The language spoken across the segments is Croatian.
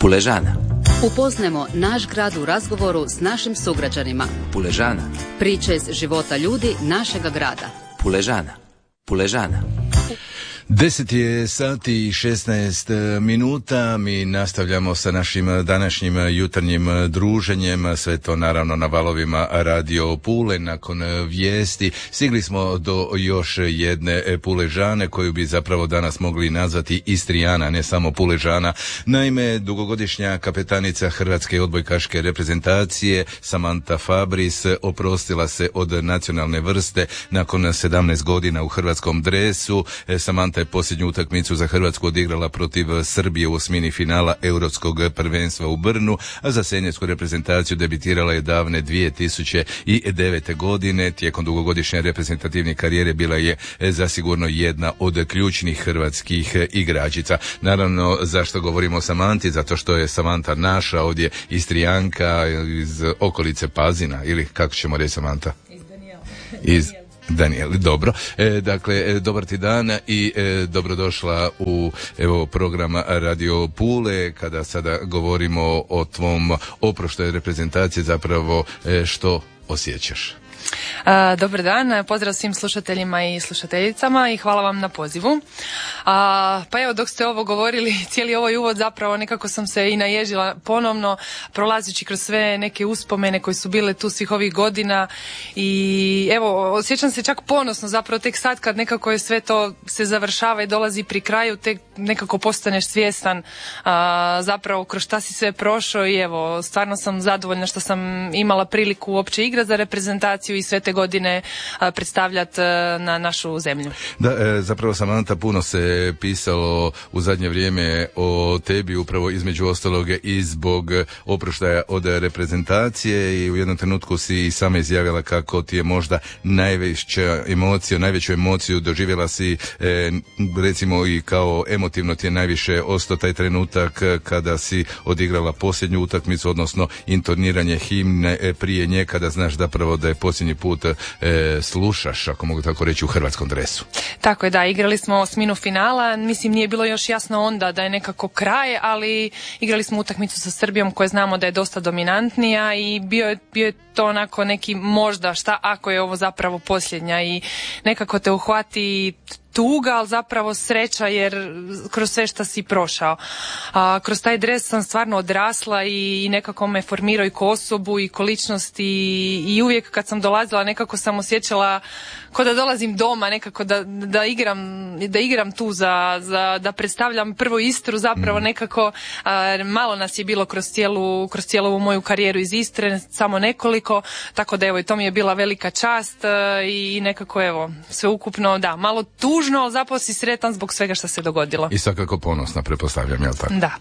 Puležana. Upoznajmo naš grad u razgovoru s našim sugrađanima. Puležana. Priče iz života ljudi našega grada. Puležana. Puležana. 10 je sati i 16 minuta, mi nastavljamo sa našim današnjim jutarnjim druženjem, sve to naravno na valovima Radio Pule. Nakon vijesti stigli smo do još jedne Puležane koju bi zapravo danas mogli nazvati Istrijana, ne samo Puležana. Naime, dugogodišnja kapetanica Hrvatske odbojkaške reprezentacije Samanta Fabris oprostila se od nacionalne vrste nakon 17 godina u hrvatskom dresu. Samanta je posljednju utakmicu za Hrvatsku odigrala protiv Srbije u osmini finala Europskog prvenstva u Brnu, a za seniorsku reprezentaciju debitirala je davne 2009. godine. Tijekom dugogodišnje reprezentativne karijere bila je zasigurno jedna od ključnih hrvatskih igračica. Naravno, zašto govorimo o Samanti? Zato što je Samanta naša, ovdje Istrijanka iz okolice Pazina, ili kako ćemo reći, Samanta? Iz Daniel, dobro. Dakle, dobar ti dan i dobrodošla u program Radio Pule, kada sada govorimo o tvom oproštaju reprezentacije, zapravo što osjećaš? Dobar dan, pozdrav svim slušateljima i slušateljicama i hvala vam na pozivu. Pa evo, dok ste ovo govorili, cijeli ovaj uvod, zapravo nekako sam se i naježila ponovno, prolazeći kroz sve neke uspomene koje su bile tu svih ovih godina i evo, osjećam se čak ponosno, zapravo tek sad kad nekako je sve to se završava i dolazi pri kraju, tek nekako postaneš svjestan zapravo kroz šta si sve prošao i evo, stvarno sam zadovoljna što sam imala priliku uopće igrati za reprezentaciju i sve te godine predstavljati na našu zemlju. Da, zapravo Samanta, puno se pisalo u zadnje vrijeme o tebi, upravo između ostalog i zbog oproštaja od reprezentacije, i u jednom trenutku si i sama izjavila kako ti je možda najveću emociju doživjela si, recimo i kao emotivno ti je najviše ostao taj trenutak kada si odigrala posljednju utakmicu, odnosno intoniranje himne prije nje, kada znaš zapravo da je posljednji put slušaš, ako mogu tako reći, u hrvatskom dresu. Tako je, da, igrali smo osminu finala, mislim nije bilo još jasno onda da je nekako kraj, ali igrali smo utakmicu sa Srbijom koja znamo da je dosta dominantnija i bio je to onako neki možda šta ako je ovo zapravo posljednja i nekako te uhvati tuga, ali zapravo sreća jer kroz sve što si prošao. Kroz taj dres sam stvarno odrasla i nekako me formirao i ko osobu i ko ličnost i uvijek kad sam dolazila nekako sam osjećala kao da dolazim doma, nekako da igram tu da predstavljam prvo Istru, zapravo nekako malo nas je bilo kroz cijelu ovu moju karijeru iz Istre, samo nekoliko, tako da evo i to mi je bila velika čast i nekako evo sveukupno da, malo tužno, ali zapravo si sretan zbog svega što se dogodilo. I svakako ponosna, pretpostavljam, jel tako? Da.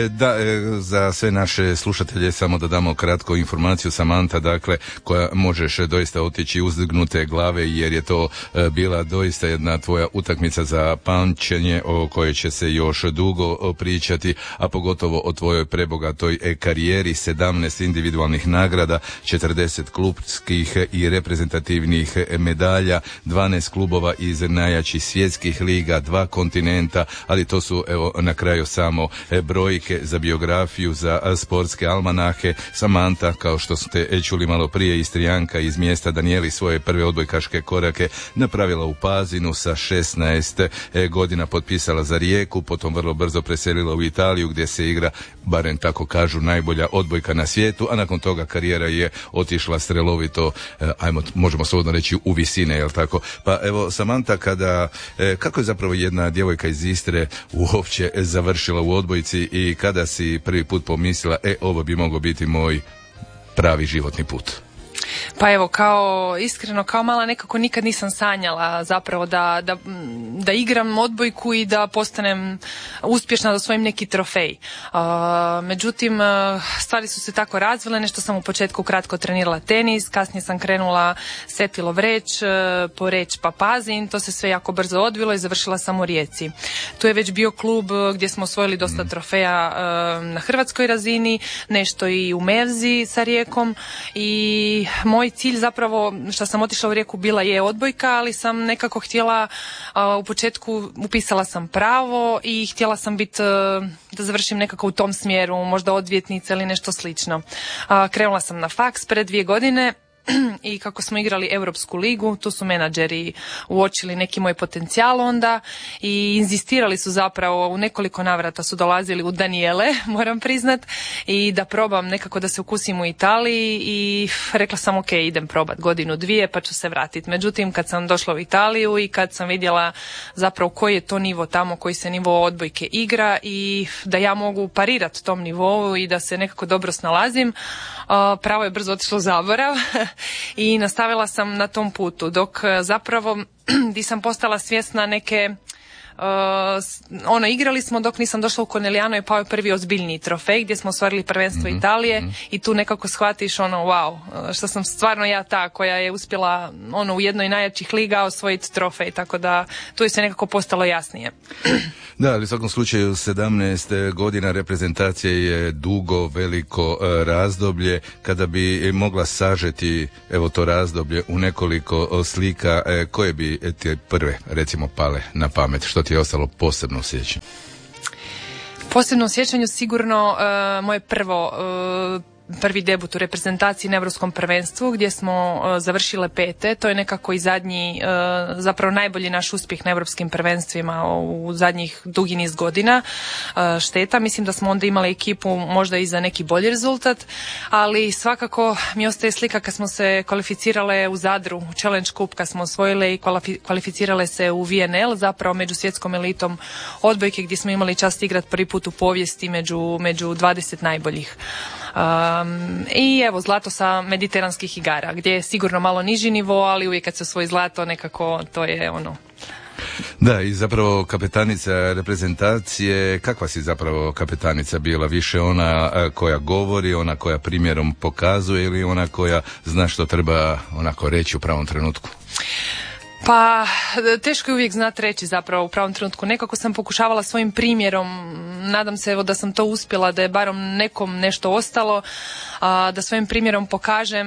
Za sve naše slušatelje samo da damo kratku informaciju. Samanta, dakle, koja možeš doista otići uzdignute glave, jer je to bila doista jedna tvoja utakmica za pamćenje o kojoj će se još dugo pričati, a pogotovo o tvojoj prebogatoj karijeri, 17 individualnih nagrada, 40 klubskih i reprezentativnih medalja, 12 klubova iz najjačih svjetskih liga, 2 kontinenta, ali to su evo na kraju samo brojke za biografiju, za sportske almanahe. Samanta, kao što ste čuli malo prije, Istrijanka iz mjesta Danijeli, svoje prve odbojkaške korake napravila u Pazinu, sa 16 godina potpisala za Rijeku, potom vrlo brzo preselila u Italiju gdje se igra, barem tako kažu, najbolja odbojka na svijetu, a nakon toga karijera je otišla strelovito, možemo slobodno reći, u visine, jel tako? Pa evo, Samanta, kako je zapravo jedna djevojka iz Istre uopće završila u odbojci i kada si prvi put pomislila, ovo bi mogao biti moj pravi životni put? Pa evo, iskreno, kao mala nekako nikad nisam sanjala zapravo da igram odbojku i da postanem uspješna, da osvojim neki trofej. Međutim, stvari su se tako razvile, nešto sam u početku kratko trenirala tenis, kasnije sam krenula Sveti Lovreć, Poreč pa Pazin, to se sve jako brzo odvilo i završila sam u Rijeci. Tu je već bio klub gdje smo osvojili dosta trofeja na hrvatskoj razini, nešto i u Mevzi sa Rijekom i moj cilj zapravo, što sam otišla u Rijeku, bila je odbojka, ali sam nekako htjela, u početku upisala sam pravo i htjela sam biti, da završim nekako u tom smjeru, možda odvjetnica ili nešto slično. Krenula sam na faks pred 2 godine. I kako smo igrali Europsku ligu, tu su menadžeri uočili neki moj potencijal onda i inzistirali su zapravo, u nekoliko navrata su dolazili u Danijele, moram priznat, i da probam nekako da se ukusim u Italiji i rekla sam ok, idem probat 1-2 pa ću se vratiti. Međutim, kad sam došla u Italiju i kad sam vidjela zapravo koji je to nivo tamo, koji se nivo odbojke igra i da ja mogu parirati tom nivou i da se nekako dobro snalazim, pravo je brzo otišlo u zaborav i nastavila sam na tom putu, dok zapravo di sam postala svjesna neke igrali smo dok nisam došla u Conegliano i pao je prvi ozbiljniji trofej gdje smo ostvarili prvenstvo Italije i tu nekako shvatiš wow, što sam stvarno ja ta koja je uspjela u jednoj najjačih liga osvojiti trofej, tako da tu je se nekako postalo jasnije. Da, ali u svakom slučaju 17 godina reprezentacije je dugo, veliko razdoblje. Kada bi mogla sažeti evo to razdoblje u nekoliko slika, koje bi ti prve recimo pale na pamet, što ti je ostalo posebno u sjećanju? Posebno u sjećanju sigurno moje prvi debut u reprezentaciji na Europskom prvenstvu gdje smo završile 5. To je nekako i zadnji, zapravo najbolji naš uspjeh na Europskim prvenstvima u zadnjih dugi niz godina. Šteta, mislim da smo onda imali ekipu možda i za neki bolji rezultat, ali svakako mi ostaje slika kad smo se kvalificirale u Zadru, u Challenge Cup, kad smo osvojile i kvalificirale se u VNL, zapravo među svjetskom elitom odbojke, gdje smo imali čast igrati prvi put u povijesti među 20 najboljih. I evo zlato sa mediteranskih igara, gdje je sigurno malo niži nivo, ali uvijek kad se osvoji zlato nekako to je Da, i zapravo kapetanica reprezentacije, kakva si zapravo kapetanica bila? Više ona koja govori, ona koja primjerom pokazuje ili ona koja zna što treba onako reći u pravom trenutku? Pa, teško je uvijek znati reći zapravo u pravom trenutku. Nekako sam pokušavala svojim primjerom, nadam se evo da sam to uspjela, da je barom nekom nešto ostalo, da svojim primjerom pokažem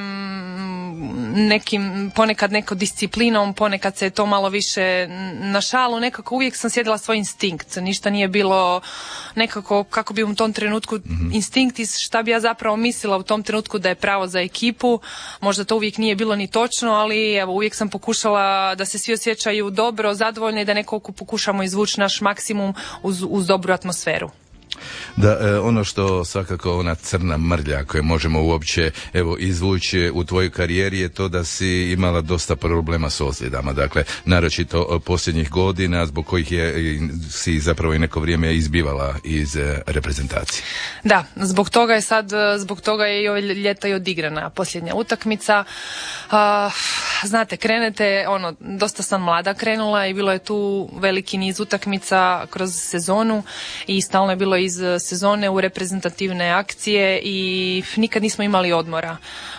ponekad nekom disciplinom, ponekad se je to malo više na šalu, nekako uvijek sam sjedila svoj instinkt, ništa nije bilo nekako kako bi u tom trenutku instinkt i šta bi ja zapravo mislila u tom trenutku da je pravo za ekipu, možda to uvijek nije bilo ni točno, ali evo uvijek sam pokušala da se svi osjećaju dobro, zadovoljni i da nekako pokušamo izvući naš maksimum uz dobru atmosferu. Da, ono što svakako ona crna mrlja koju možemo uopće izvući u tvojoj karijeri je to da si imala dosta problema s ozljedama, dakle naročito posljednjih godina zbog kojih si zapravo i neko vrijeme izbivala iz reprezentacije. Da, zbog toga je i ove ljeta i odigrana posljednja utakmica. Znate, krenete, dosta sam mlada krenula i bilo je tu veliki niz utakmica kroz sezonu i stalno je bilo iz sezone u reprezentativne akcije i nikad nismo imali odmora.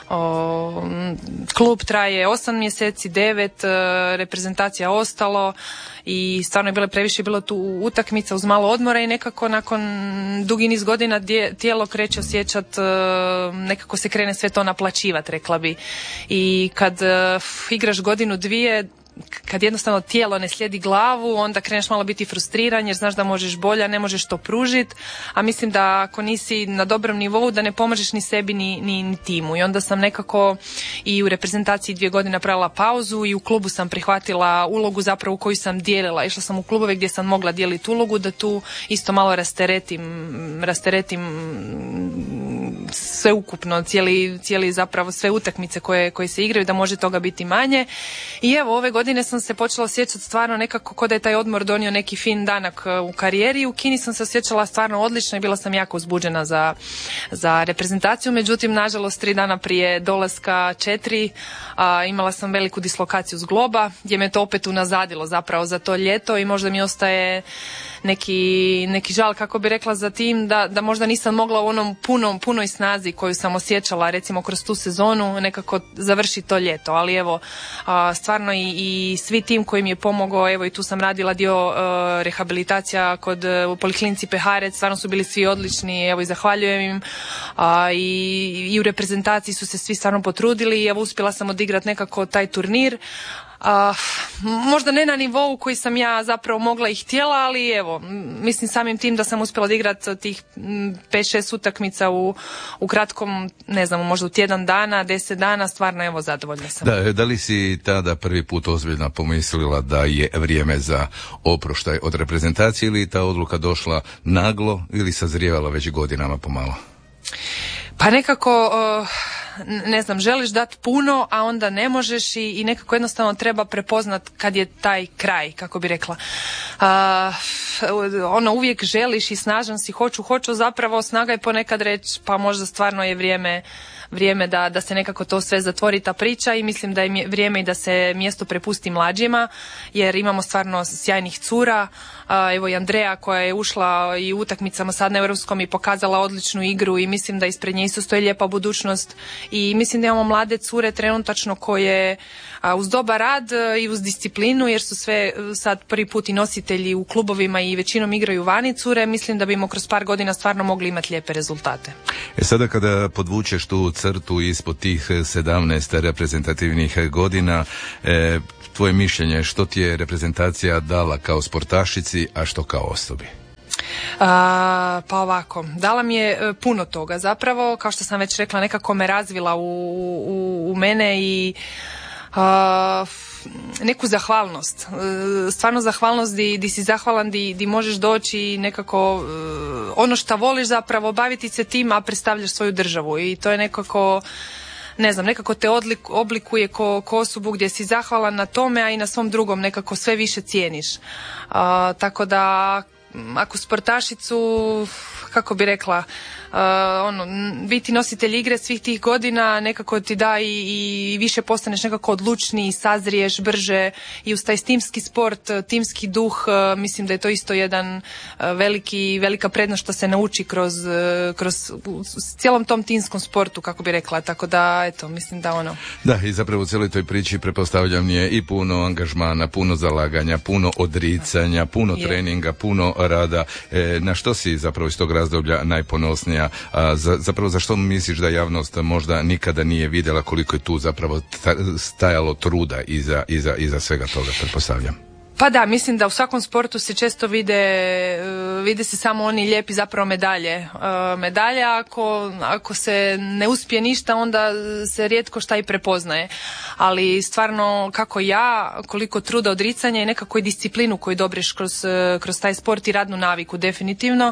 Klub traje 8 mjeseci, 9, reprezentacija ostalo i stvarno je bilo tu utakmica uz malo odmora i nekako nakon dugi niz godina tijelo kreće osjećat, nekako se krene sve to naplaćivat, rekla bi. I kad igraš 1-2, kad jednostavno tijelo ne slijedi glavu, onda kreneš malo biti frustriran jer znaš da možeš bolje, a ne možeš to pružiti, a mislim da ako nisi na dobrom nivou da ne pomažeš ni sebi ni timu. I onda sam nekako i u reprezentaciji 2 godine napravila pauzu i u klubu sam prihvatila ulogu zapravo u koju sam dijelila. Išla sam u klubove gdje sam mogla dijeliti ulogu da tu isto malo rasteretim sve ukupno, cijeli zapravo sve utakmice koje se igraju, da može toga biti manje. I evo, ove godine sam se počela osjećati stvarno nekako kao da je taj odmor donio neki fin danak u karijeri. U Kini sam se osjećala stvarno odlično i bila sam jako uzbuđena za reprezentaciju. Međutim, nažalost, 3 dana prije dolaska 4 imala sam veliku dislokaciju zgloba gdje me to opet unazadilo zapravo za to ljeto i možda mi ostaje neki žal, kako bi rekla, za tim da možda nisam mogla u onom punoj snazi koju sam osjećala recimo kroz tu sezonu nekako završi to ljeto, ali evo stvarno i svi tim koji mi je pomogao, evo i tu sam radila dio rehabilitacija u Poliklinici Peharec, stvarno su bili svi odlični, evo i zahvaljujem im, i u reprezentaciji su se svi stvarno potrudili i evo uspjela sam odigrati nekako taj turnir. Možda ne na nivou koji sam ja zapravo mogla i htjela, ali evo, mislim samim tim da sam uspjela odigrati tih 5-6 utakmica u kratkom, ne znam, možda u tjedan dana, 10 dana, stvarno evo zadovoljna sam. Da li si tada prvi put ozbiljno pomislila da je vrijeme za oproštaj od reprezentacije ili ta odluka došla naglo ili sazrijevala već godinama pomalo? Pa nekako, ne znam, želiš dati puno, a onda ne možeš i nekako jednostavno treba prepoznat kad je taj kraj, kako bi rekla. Uvijek želiš i snažan si, hoću, zapravo snaga je ponekad reći, pa možda stvarno je vrijeme da se nekako to sve zatvori ta priča i mislim da je vrijeme i da se mjesto prepusti mlađima, jer imamo stvarno sjajnih cura. Evo i Andreja koja je ušla i u utakmicama sad na Europskom i pokazala odličnu igru i mislim da ispred nje isto stoji lijepa budućnost i mislim da imamo mlade cure trenutačno koje uz dobar rad i uz disciplinu, jer su sve sad prvi put i nositelji u klubovima i većinom igraju vani cure, mislim da bimo kroz par godina stvarno mogli imati lijepe rezultate. Sada kada podvučeš tu crtu ispod tih 17 reprezentativnih godina, tvoje mišljenje što ti je reprezentacija dala kao sportašici, a što kao osobi? Pa ovako, dala mi je puno toga zapravo, kao što sam već rekla, nekako me razvila u mene i neku zahvalnost, stvarno zahvalnost di si zahvalan, di možeš doći i nekako ono što voliš zapravo baviti se tim, a predstavljaš svoju državu i to je nekako, ne znam, nekako te oblikuje ko osobu gdje si zahvalan na tome, a i na svom drugom nekako sve više cijeniš. Tako da ako sportašicu, kako bi rekla, biti nositelj igre svih tih godina nekako ti da i više postaneš nekako odlučniji, sazriješ brže i uz taj timski sport, timski duh, mislim da je to isto jedan velika prednost što se nauči kroz cijelom tom timskom sportu, kako bi rekla, tako da eto, mislim da Da, i zapravo u cijeloj toj priči pretpostavljam je i puno angažmana, puno zalaganja, puno odricanja, puno treninga, puno rada. Na što si zapravo iz tog razdoblja najponosnija? Zapravo za što misliš da javnost možda nikada nije vidjela koliko je tu zapravo stajalo truda iza svega toga, pretpostavljam? Pa da, mislim da u svakom sportu se često vide se samo oni lijepi zapravo medalje. Medalje, ako se ne uspije ništa, onda se rijetko šta i prepoznaje. Ali stvarno, kako koliko truda, odricanja i nekako i disciplinu koju dobriš kroz taj sport i radnu naviku, definitivno.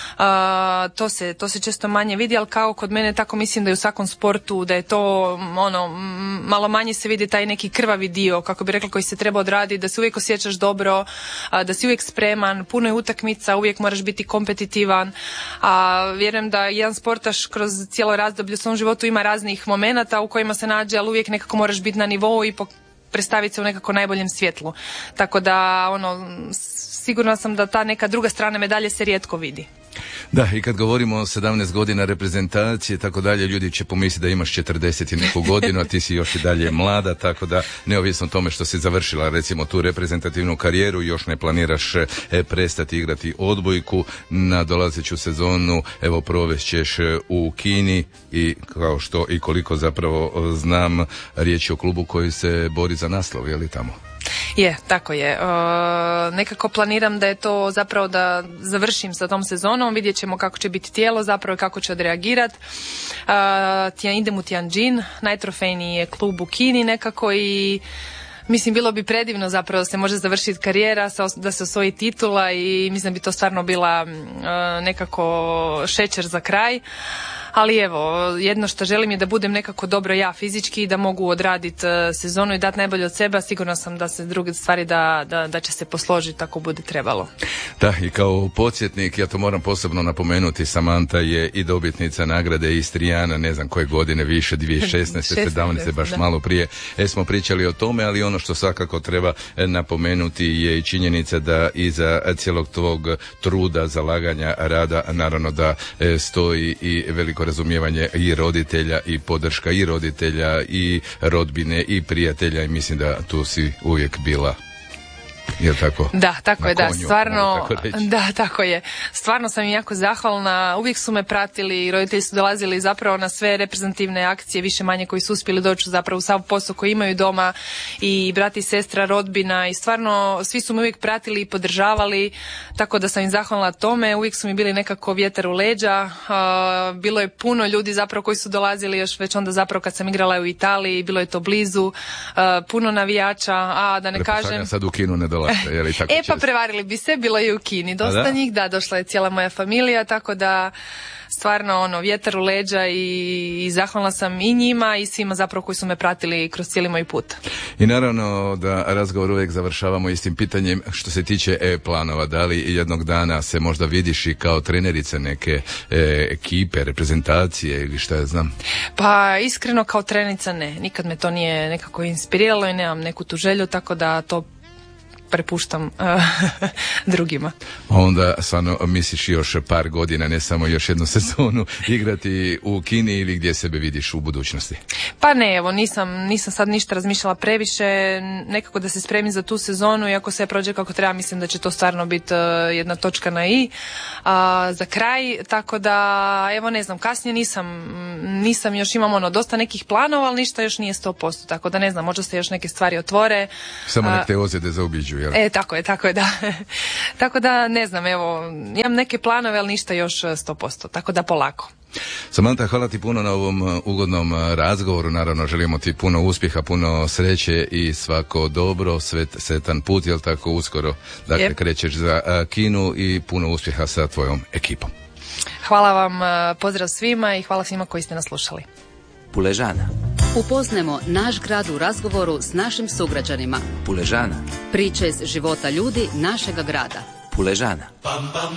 To se često manje vidi, ali kao kod mene, tako mislim da je u svakom sportu, da je to malo manje se vidi taj neki krvavi dio, kako bi rekla, koji se treba odraditi, da se uvijek osjećaš dobro, da si uvijek spreman, puno je utakmica, uvijek moraš biti kompetitivan, a vjerujem da jedan sportaš kroz cijelo razdoblje u svom životu ima raznih momenata u kojima se nađe, ali uvijek nekako moraš biti na nivou i predstaviti se u nekako najboljem svjetlu. Tako da, sigurna sam da ta neka druga strana medalje se rijetko vidi. Da, i kad govorimo o 17 godina reprezentacije, tako dalje, ljudi će pomisliti da imaš 40 i neku godinu, a ti si još i dalje mlada, tako da neovisno o tome što si završila recimo tu reprezentativnu karijeru, još ne planiraš prestati igrati odbojku, na dolazeću sezonu, evo, provest ćeš u Kini i kao što i koliko zapravo znam, riječ je o klubu koji se bori za naslov, je li tamo? Je, tako je. Nekako planiram da je to zapravo da završim sa tom sezonom, vidjet ćemo kako će biti tijelo, zapravo kako će odreagirati. Idem u Tianjin, najtrofejniji je klub u Kini nekako i mislim bilo bi predivno zapravo da se može završiti karijera, da se osvoji titula i mislim da bi to stvarno bila nekako šećer za kraj. Ali evo, jedno što želim je da budem nekako dobro ja fizički i da mogu odraditi sezonu i dati najbolje od sebe, a sigurno sam da se druge stvari da će se posložiti ako bude trebalo. Da, i kao podsjetnik, ja to moram posebno napomenuti, Samanta je i dobitnica nagrade Istrijana, ne znam koje godine više, 2016. 17. baš da. Malo prije smo pričali o tome, ali ono što svakako treba napomenuti je i činjenica da iza cijelog tvog truda, zalaganja, rada, naravno da stoji i veliko veliko razumijevanje i roditelja i podrška i roditelja i rodbine i prijatelja i mislim da tu si uvijek bila. Jel tako? Da, tako je, konju, da, stvarno, da, tako je. Stvarno sam im jako zahvalna, uvijek su me pratili, roditelji su dolazili zapravo na sve reprezentativne akcije, više manje koji su uspjeli doći zapravo u sav posao koji imaju doma i brati i sestra, rodbina i stvarno svi su me uvijek pratili i podržavali, tako da sam im zahvalna tome, uvijek su mi bili nekako vjetar u leđa, bilo je puno ljudi zapravo koji su dolazili još već onda zapravo kad sam igrala u Italiji, bilo je to blizu, puno navijača, a da ne kažem... Sad u Kinu ne dolaze, je li tako pa prevarili bi se, bilo je u Kini dosta njih, da, došla je cijela moja familija, tako da stvarno vjetar u leđa i zahvalna sam i njima i svima zapravo koji su me pratili kroz cijeli moj put. I naravno da razgovor uvijek završavamo istim pitanjem što se tiče planova, da li jednog dana se možda vidiš i kao trenerica neke ekipe, reprezentacije ili šta ja znam? Pa iskreno kao trenica ne, nikad me to nije nekako inspiriralo i nemam neku tu želju, tako da to prepuštam drugima. Onda stvarno misliš još par godina, ne samo još jednu sezonu, igrati u Kini ili gdje sebe vidiš u budućnosti? Pa ne, evo, nisam sad ništa razmišljala previše, nekako da se spremim za tu sezonu i ako sve prođe kako treba, mislim da će to stvarno biti jedna točka na i za kraj, tako da evo ne znam, kasnije nisam još, imam dosta nekih planova, ali ništa još nije 100%, tako da ne znam, možda se još neke stvari otvore. Samo nek te ozljede zaobiđu. Tako je, da. Tako da, ne znam, evo, imam neke planove, ali ništa još 100%, tako da polako. Samanta, hvala ti puno na ovom ugodnom razgovoru, naravno želimo ti puno uspjeha, puno sreće i svako dobro, sretan put, jel tako, uskoro, dakle, krećeš za Kinu i puno uspjeha sa tvojom ekipom. Hvala vam, pozdrav svima i hvala svima koji ste nas slušali. Puležana. Upoznajmo naš grad u razgovoru s našim sugrađanima. Puležana. Priče iz života ljudi našega grada. Puležana.